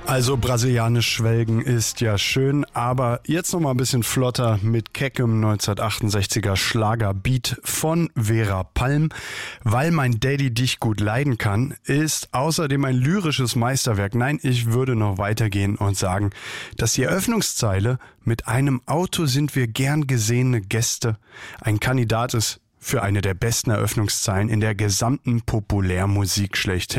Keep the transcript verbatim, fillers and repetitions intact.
Also brasilianisch schwelgen ist ja schön, aber jetzt noch mal ein bisschen flotter mit keckem neunzehnhundertachtundsechziger Schlagerbeat von Vera Palm. Weil mein Daddy dich gut leiden kann, ist außerdem ein lyrisches Meisterwerk. Nein, ich würde noch weitergehen und sagen, dass die Eröffnungszeile mit einem Auto sind wir gern gesehene Gäste ein Kandidat ist für eine der besten Eröffnungszeilen in der gesamten Populärmusik schlechthin.